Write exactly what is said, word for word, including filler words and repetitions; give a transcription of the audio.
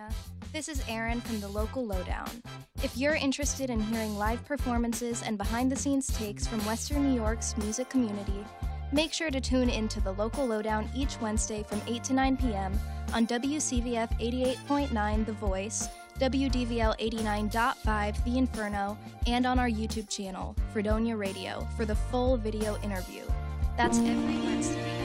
Fredonia. This is Erin from the Local Lowdown. If you're interested in hearing live performances and behind-the-scenes takes from Western New York's music community, make sure to tune into the Local Lowdown each Wednesday from eight to nine p.m. on W C V F eighty-eight point nine The Voice, W D V L eighty-nine point five The Inferno, and on our YouTube channel, Fredonia Radio, for the full video interview. That's every Wednesday.